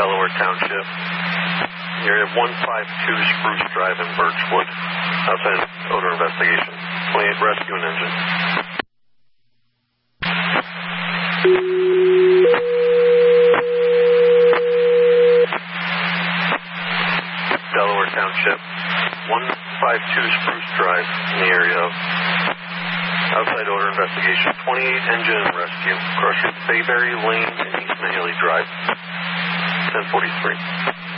Delaware Township. You're at 152 Spruce Drive in Birchwood. Outside odor investigation. 28 rescue and engine. Delaware Township. 152 Spruce Drive in the area of outside odor investigation. 28 engine and rescue. Crossing Bayberry Lane and East Mahaley Drive. 1043.